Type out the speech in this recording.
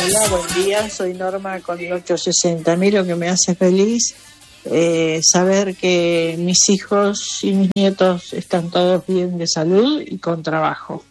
Hola, buen día, soy Norma con el 860. A mí lo que me hace feliz saber que mis hijos y mis nietos están todos bien de salud y con trabajo.